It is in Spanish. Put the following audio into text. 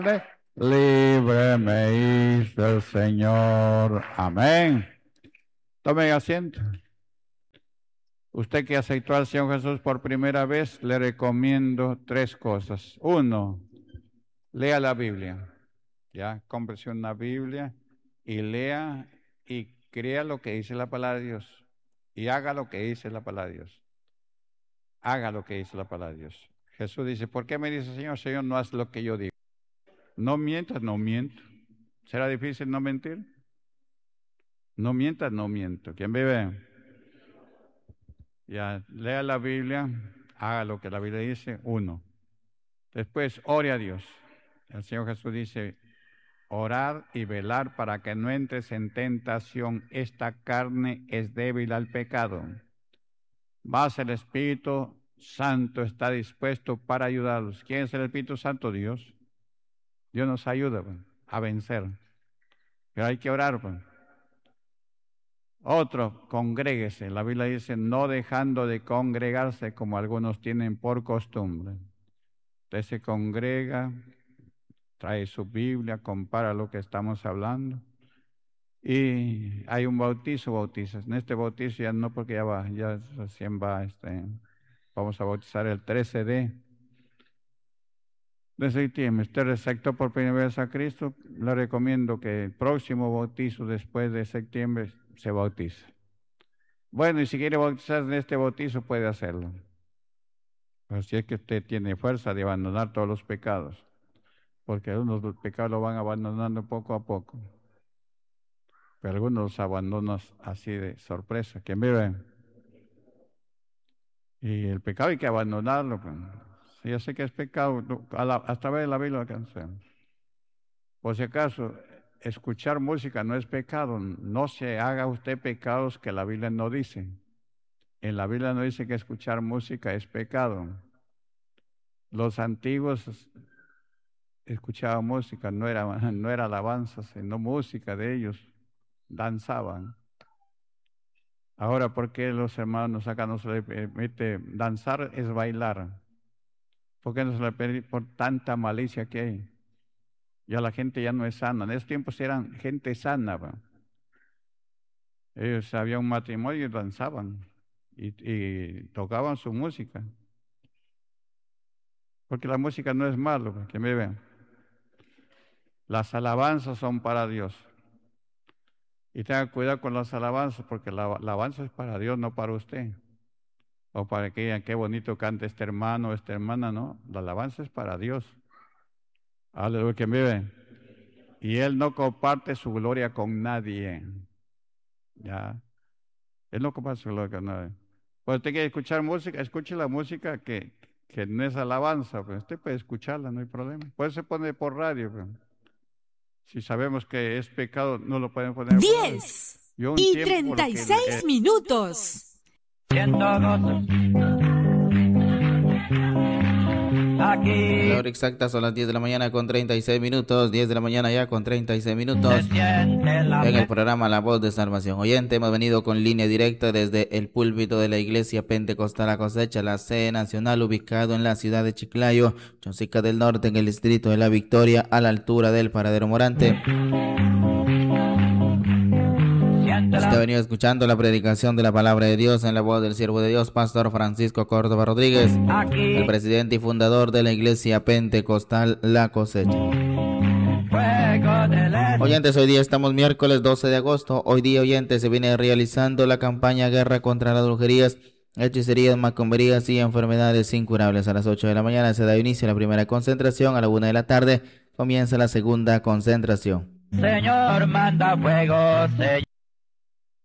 Libre me hizo el Señor. Amén. Tomen asiento. Usted que aceptó al Señor Jesús por primera vez, le recomiendo 3 cosas. 1, lea la Biblia. Ya, cómprese una Biblia y lea y crea lo que dice la palabra de Dios. Y haga lo que dice la palabra de Dios. Haga lo que dice la palabra de Dios. Jesús dice, ¿por qué me dice Señor, Señor, no haz lo que yo digo? No mientas, no miento. ¿Será difícil no mentir? No mientas, no miento. ¿Quién vive? Ya, lea la Biblia, haga lo que la Biblia dice, 1. Después, ore a Dios. El Señor Jesús dice, orar y velar para que no entres en tentación. Esta carne es débil al pecado. Mas el Espíritu Santo está dispuesto para ayudarlos. ¿Quién es el Espíritu Santo? Dios. Dios nos ayuda a vencer. Pero hay que orar. Otro, congréguese. La Biblia dice, no dejando de congregarse como algunos tienen por costumbre. Usted se congrega, trae su Biblia, compara lo que estamos hablando. Y hay un bautizo, bautizas. En este bautizo ya no, porque ya recién va, vamos a bautizar el 13 de septiembre. Usted aceptó por primera vez a Cristo, le recomiendo que el próximo bautizo después de septiembre se bautice. Bueno, y si quiere bautizar en este bautizo puede hacerlo. Pero si es que usted tiene fuerza de abandonar todos los pecados, porque algunos los pecados lo van abandonando poco a poco. Pero algunos los abandonan así de sorpresa. ¿Quién vive? Y el pecado hay que abandonarlo. Si yo sé que es pecado, hasta ver la Biblia alcanzamos. Por si acaso, escuchar música no es pecado. No se haga usted pecados que la Biblia no dice. En la Biblia no dice que escuchar música es pecado. Los antiguos escuchaban música, no era alabanza, sino música de ellos. Danzaban. Ahora, ¿por qué los hermanos acá no se les permite danzar? Es bailar. ¿Por qué no se les permite? Por tanta malicia que hay. Ya la gente ya no es sana. En esos tiempos eran gente sana. Ellos había un matrimonio y danzaban y tocaban su música. Porque la música no es malo, que me vean. Las alabanzas son para Dios. Y tenga cuidado con las alabanzas, porque la alabanza es para Dios, no para usted. O para que digan, qué bonito canta este hermano o esta hermana, no. La alabanza es para Dios. Aleluya, que vive. Y Él no comparte su gloria con nadie. Ya. Él no comparte su gloria con nadie. Pues usted quiere escuchar música, escuche la música que no es alabanza, pues usted puede escucharla, no hay problema. Puede se pone por radio, pues. Si sabemos que es pecado, no lo pueden poner por radio. 10:36 minutos. La hora exacta son las 10 de la mañana con 36 minutos, 10 de la mañana ya con 36 minutos, en el programa La Voz de Salvación. Oyente, hemos venido con línea directa desde el púlpito de la Iglesia Pentecostal La Cosecha, la sede nacional, ubicado en la ciudad de Chiclayo, Chosica del Norte, en el distrito de La Victoria, a la altura del Paradero Morante. Usted ha venido escuchando la predicación de la palabra de Dios en la voz del siervo de Dios, Pastor Francisco Córdoba Rodríguez, el presidente y fundador de la Iglesia Pentecostal La Cosecha. Oyentes, hoy día estamos miércoles 12 de agosto. Hoy día, oyentes, se viene realizando la campaña Guerra contra las brujerías, hechicerías, macumberías y enfermedades incurables. A las 8 de la mañana se da inicio a la primera concentración. A la 1 de la tarde comienza la segunda concentración. Señor, manda fuego, Señor.